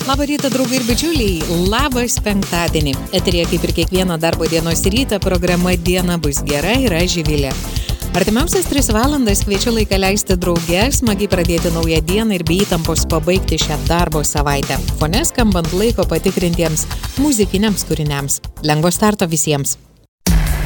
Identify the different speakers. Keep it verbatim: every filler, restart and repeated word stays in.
Speaker 1: Labą rytą, draugai ir bičiuliai. Labas penktadienį. Eterėje kaip ir kiekvieną darbo dienos rytą programa Diena bus gera ir aš Živilė. Artimiausias tris valandas kviečiu laiką leisti drauge, smagiai pradėti naują dieną ir be įtampos pabaigti šią darbo savaitę. Fone skambant laiko patikrintiems muzikiniams kūriniams. Lengvo starto visiems.